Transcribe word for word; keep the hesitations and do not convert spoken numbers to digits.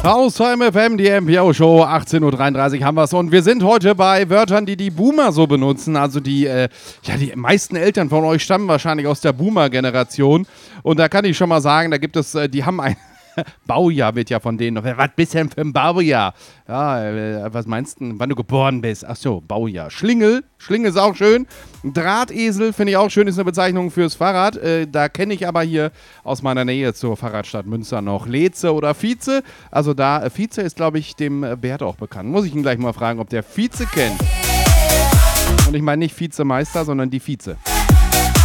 Außer M F M, die M P O-Show, achtzehn Uhr dreiunddreißig haben wir es. Und wir sind heute bei Wörtern, die die Boomer so benutzen. Also die, äh, ja, die meisten Eltern von euch stammen wahrscheinlich aus der Boomer-Generation. Und da kann ich schon mal sagen, da gibt es, äh, die haben ein Baujahr, wird ja von denen noch. Was bist denn für ein Baujahr? Ja, äh, was meinst du, wann du geboren bist? Ach so, Baujahr. Schlingel, Schlingel ist auch schön. Drahtesel finde ich auch schön, ist eine Bezeichnung fürs Fahrrad. Äh, da kenne ich aber hier aus meiner Nähe zur Fahrradstadt Münster noch Leze oder Vize. Also da, äh, Vize ist, glaube ich, dem äh, Bert auch bekannt. Muss ich ihn gleich mal fragen, ob der Vize kennt. Und ich meine nicht Vizemeister, sondern die Vize.